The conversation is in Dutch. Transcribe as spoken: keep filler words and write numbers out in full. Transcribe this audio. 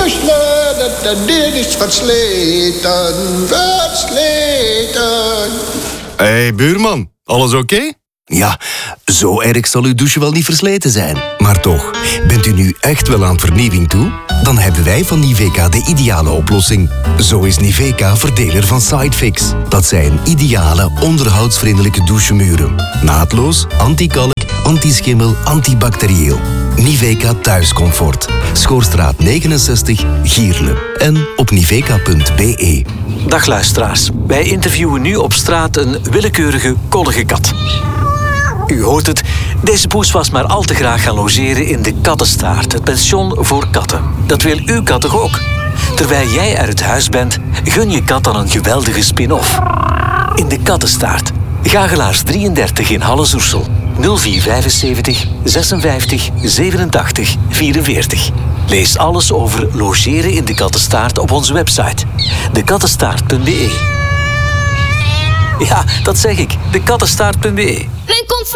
de deur is versleten, versleten. Hé, hey, buurman, alles oké? Okay? Ja, zo erg zal uw douche wel niet versleten zijn. Maar toch, bent u nu echt wel aan vernieuwing toe? Dan hebben wij van Niveka de ideale oplossing. Zo is Niveka verdeler van Sidefix. Dat zijn ideale, onderhoudsvriendelijke douchemuren. Naadloos, anti-kalk, anti-schimmel, antibacterieel. Niveka Thuiscomfort. Schoorstraat negenenzestig, Gierle. En op niveka punt b e. Dag luisteraars. Wij interviewen nu op straat een willekeurige kollige kat. U hoort het, deze poes was maar al te graag gaan logeren in de Kattenstaart, het pension voor katten. Dat wil uw kat toch ook? Terwijl jij uit huis bent, gun je kat dan een geweldige spin-off. In de Kattenstaart. Gagelaars drieëndertig in Halle-Soersel. nul vier vijfenzeventig zesenvijftig zevenentachtig vierenveertig. Lees alles over logeren in de Kattenstaart op onze website. de kattenstaart punt b e. Ja, dat zeg ik. de kattenstaart punt b e.